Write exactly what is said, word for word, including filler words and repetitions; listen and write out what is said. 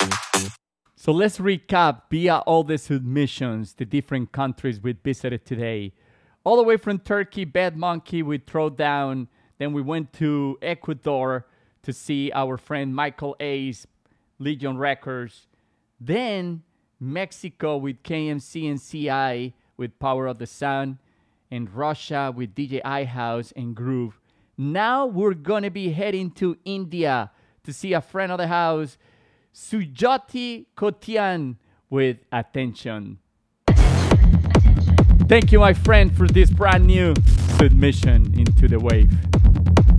So let's recap via all the submissions, the different countries we visited today. All the way from Turkey, Bad Monkey with Throwdown. Then we went to Ecuador to see our friend Michael Ace, Legion Records. Then Mexico with K M C and C I with Power of the Sun. And Russia with D J iHouse and Groove. Now we're going to be heading to India to see a friend of the house, Sujati Kotian with Attention. Thank you, my friend, for this brand new submission into the wave.